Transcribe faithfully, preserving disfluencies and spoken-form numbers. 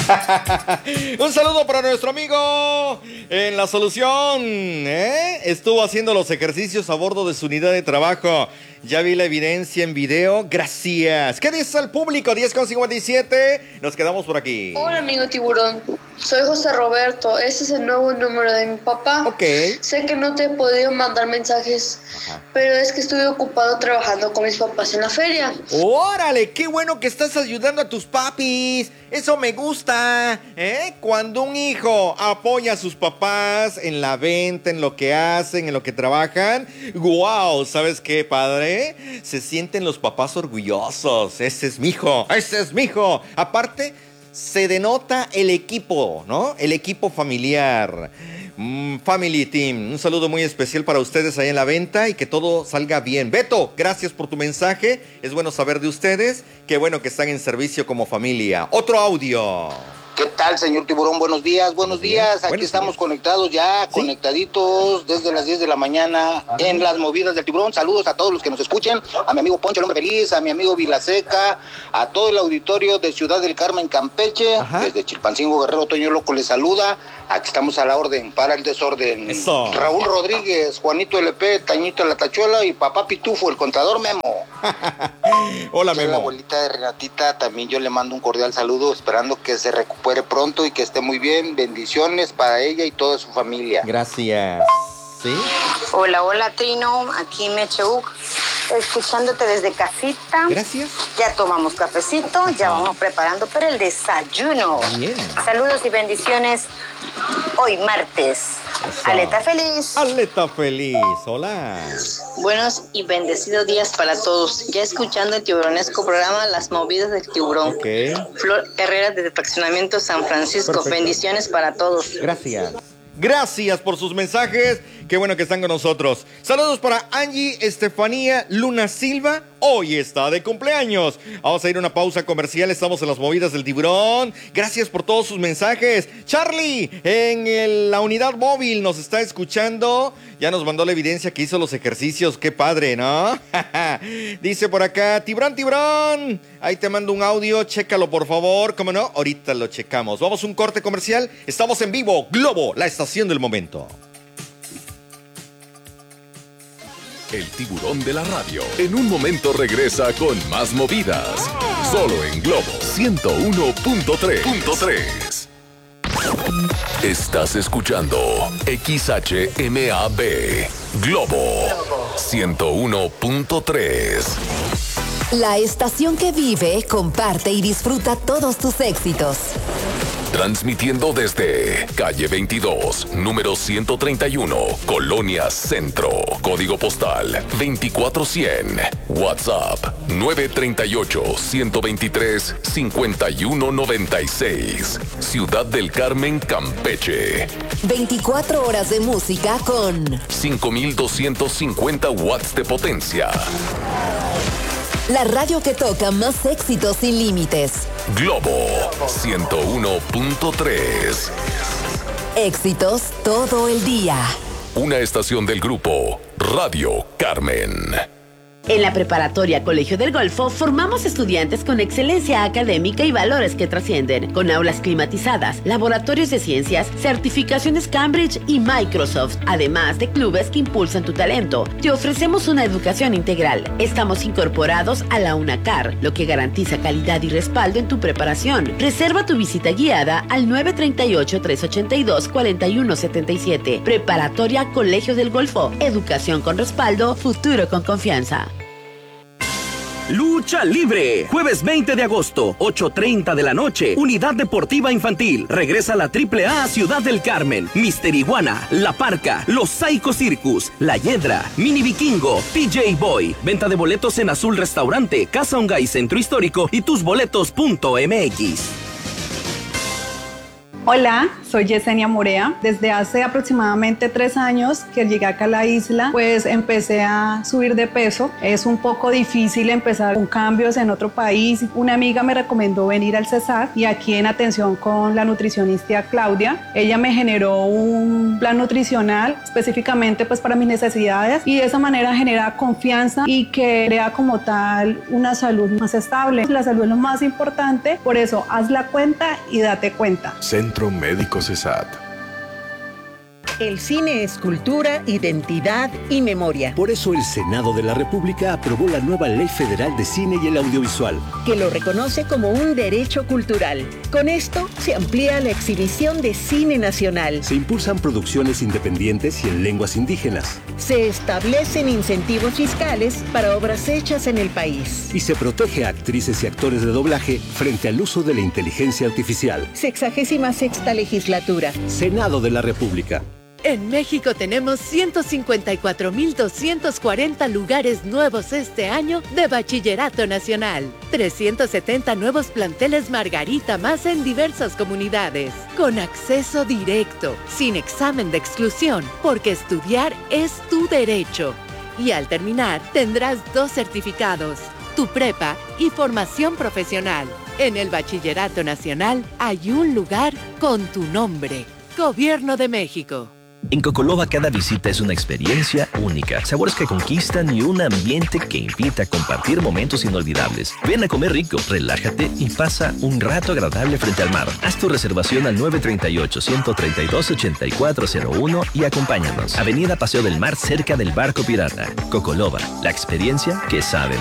Un saludo para nuestro amigo en La Solución, ¿eh? Estuvo haciendo los ejercicios a bordo de su unidad de trabajo. Ya vi la evidencia en video. Gracias. ¿Qué dice el público? diez con cincuenta y siete. Nos quedamos por aquí. Hola, amigo tiburón. Soy José Roberto. Este es el nuevo número de mi papá. Ok. Sé que no te he podido mandar mensajes, Ajá. pero es que estuve ocupado trabajando con mis papás en la feria. ¡Órale! ¡Qué bueno que estás ayudando a tus papis! Eso me gusta, ¿eh? Cuando un hijo apoya a sus papás en la venta, en lo que hacen, en lo que trabajan. ¡Guau! ¿Sabes qué, padre? Se sienten los papás orgullosos. Ese es mi hijo, ese es mi hijo. Aparte, se denota el equipo, ¿no? El equipo familiar. Mm, Family Team. Un saludo muy especial para ustedes ahí en la venta y que todo salga bien. Beto, gracias por tu mensaje. Es bueno saber de ustedes. Qué bueno que están en servicio como familia. Otro audio. ¿Qué tal, señor Tiburón? Buenos días, buenos días. Aquí Buenos estamos días. conectados ya, ¿Sí? conectaditos desde las diez de la mañana en las movidas del Tiburón. Saludos a todos los que nos escuchen, a mi amigo Poncho, el hombre feliz, a mi amigo Vilaseca, a todo el auditorio de Ciudad del Carmen, Campeche, Ajá. desde Chilpancingo, Guerrero, Toño Loco les saluda. Aquí estamos a la orden para el desorden. Eso. Raúl Rodríguez, Juanito L P, Tañito La Tachuela y Papá Pitufo, el contador Memo. Hola, Memo. La abuelita de Renatita, también yo le mando un cordial saludo, esperando que se recupere pronto y que esté muy bien. Bendiciones para ella y toda su familia. Gracias. ¿Sí? Hola, hola, Trino. Aquí Mecheuk, escuchándote desde casita. Gracias. Ya tomamos cafecito, ya vamos preparando para el desayuno. Bien. Saludos y bendiciones. Hoy martes. Eso. Aleta feliz. Aleta feliz. Hola. Buenos y bendecidos días para todos. Ya escuchando el tiburonesco programa Las Movidas del Tiburón. Okay. Flor Herrera de Fraccionamiento San Francisco. Perfecto. Bendiciones para todos. Gracias. Gracias por sus mensajes. Qué bueno que están con nosotros. Saludos para Angie Estefanía Luna Silva. Hoy está de cumpleaños. Vamos a ir a una pausa comercial. Estamos en las movidas del Tiburón. Gracias por todos sus mensajes. Charlie, en el, la unidad móvil nos está escuchando. Ya nos mandó la evidencia que hizo los ejercicios. Qué padre, ¿no? Dice por acá, Tiburón, Tiburón. Ahí te mando un audio. Chécalo, por favor. ¿Cómo no? Ahorita lo checamos. Vamos a un corte comercial. Estamos en vivo. Globo, la estación del momento. El Tiburón de la radio. En un momento regresa con más movidas. Solo en Globo ciento uno punto tres. Estás escuchando X H M A B Globo ciento uno punto tres. La estación que vive, comparte y disfruta todos tus éxitos. Transmitiendo desde calle veintidós, número ciento treinta y uno, Colonia Centro. Código postal veinticuatro cien. WhatsApp nueve tres ocho, uno dos tres, cinco uno nueve seis. Ciudad del Carmen, Campeche. veinticuatro horas de música con cinco mil doscientos cincuenta watts de potencia. La radio que toca más éxitos sin límites. Globo ciento uno punto tres. Éxitos todo el día. Una estación del grupo Radio Carmen. En la Preparatoria Colegio del Golfo formamos estudiantes con excelencia académica y valores que trascienden, con aulas climatizadas, laboratorios de ciencias, certificaciones Cambridge y Microsoft, además de clubes que impulsan tu talento. Te ofrecemos una educación integral. Estamos incorporados a la UNACAR, lo que garantiza calidad y respaldo en tu preparación. Reserva tu visita guiada al nueve tres ocho, tres ocho dos, cuatro uno siete siete. Preparatoria Colegio del Golfo. Educación con respaldo, futuro con confianza. Lucha Libre, jueves veinte de agosto, ocho treinta de la noche, Unidad Deportiva Infantil. Regresa la triple A a Ciudad del Carmen. Mister Iguana, La Parca, Los Psycho Circus, La Hiedra, Mini Vikingo, P J Boy. Venta de boletos en Azul Restaurante, Casa Ongay Centro Histórico y tusboletos punto m x. Hola, soy Yesenia Morea. Desde hace aproximadamente tres años que llegué acá a la isla, pues empecé a subir de peso. Es un poco difícil empezar con cambios en otro país. Una amiga me recomendó venir al Cesar y aquí en atención con la nutricionista Claudia, ella me generó un plan nutricional específicamente pues para mis necesidades y de esa manera genera confianza y que crea como tal una salud más estable. La salud es lo más importante, por eso haz la cuenta y date cuenta. Centro Médico CESAT. El cine es cultura, identidad y memoria. Por eso el Senado de la República aprobó la nueva Ley Federal de Cine y el Audiovisual, que lo reconoce como un derecho cultural. Con esto se amplía la exhibición de cine nacional. Se impulsan producciones independientes y en lenguas indígenas. Se establecen incentivos fiscales para obras hechas en el país. Y se protege a actrices y actores de doblaje frente al uso de la inteligencia artificial. Sexagésima sexta legislatura. Senado de la República. En México tenemos ciento cincuenta y cuatro mil doscientos cuarenta lugares nuevos este año de Bachillerato Nacional. trescientos setenta nuevos planteles Margarita más en diversas comunidades. Con acceso directo, sin examen de exclusión, porque estudiar es tu derecho. Y al terminar, tendrás dos certificados, tu prepa y formación profesional. En el Bachillerato Nacional hay un lugar con tu nombre. Gobierno de México. En Cocoloba cada visita es una experiencia única, sabores que conquistan y un ambiente que invita a compartir momentos inolvidables. Ven a comer rico, relájate y pasa un rato agradable frente al mar. Haz tu reservación al nueve tres ocho, uno tres dos, ocho cuatro cero uno y acompáñanos. Avenida Paseo del Mar cerca del Barco Pirata. Cocoloba, la experiencia que sabe